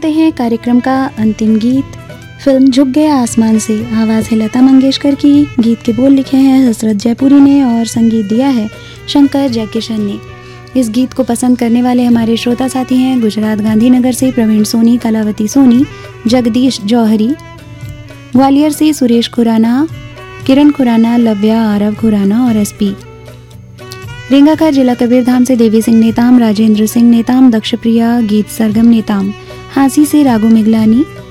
करते हैं कार्यक्रम का अंतिम गीत। फिल्म झुक गया आसमान से, आवाज़ है लता मंगेशकर की। गीत के बोल लिखे हैं हसरत जयपुरी ने और संगीत दिया है शंकर जयकिशन ने। इस गीत को पसंद करने वाले हमारे श्रोता साथी हैं गुजरात गांधीनगर से प्रवीण सोनी, कलावती सोनी, जगदीश जौहरी, ग्वालियर से सुरेश खुराना, किरण खुराना, लव्या, आरव खुराना और एसपी रेंगाखर जिला कबीरधाम से देवी सिंह नेताम, राजेंद्र सिंह नेताम, दक्षप्रिया, गीत सरगम नेताम, हांसी से राघु मिगलानी,